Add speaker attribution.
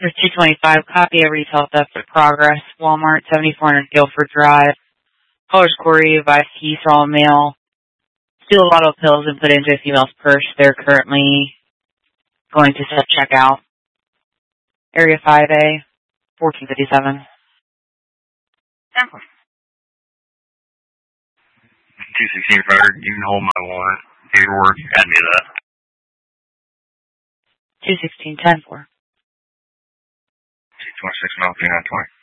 Speaker 1: There's 225, copy of retail theft in progress. Walmart, 7400 Guilford Drive. Colors Corey, advised he saw a male steal a bottle of pills and put it into a female's purse. They're currently going to self-checkout. Area 5A, 1457.
Speaker 2: 216 fired. You can hold my warrant. Paperwork, add me to that.
Speaker 1: 216, 10-4.
Speaker 2: 226 Mount 3920.